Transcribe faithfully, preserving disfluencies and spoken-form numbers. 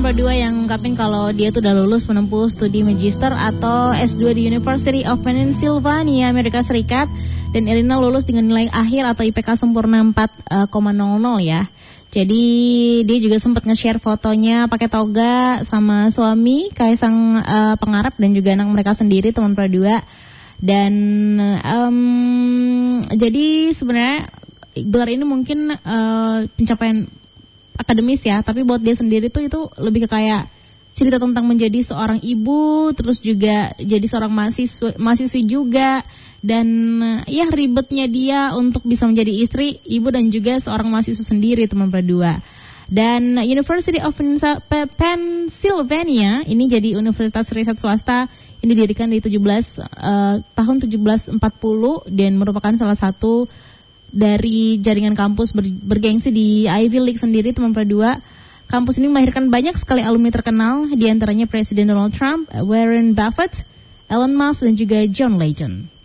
Perdua yang ngungkapin kalau dia tuh udah lulus menempuh studi magister atau S dua di University of Pennsylvania, Amerika Serikat. Dan Irina lulus dengan nilai akhir atau I P K sempurna empat koma nol nol ya. Jadi dia juga sempat nge-share fotonya pakai toga sama suami Kaisang uh, Pangarep dan juga anak mereka sendiri, teman Perdua. Dan um, jadi sebenarnya gelar ini mungkin uh, pencapaian akademis ya, tapi buat dia sendiri tuh itu lebih ke kayak cerita tentang menjadi seorang ibu, terus juga jadi seorang mahasiswa, mahasiswi juga, dan ya ribetnya dia untuk bisa menjadi istri, ibu dan juga seorang mahasiswa sendiri, teman Perdua. Dan University of Pennsylvania ini jadi universitas riset swasta yang didirikan di tujuh belas uh, tahun tujuh belas empat puluh dan merupakan salah satu dari jaringan kampus ber, bergengsi di Ivy League sendiri, teman Perdua. Kampus ini melahirkan banyak sekali alumni terkenal, di antaranya Presiden Donald Trump, Warren Buffett, Elon Musk dan juga John Legend.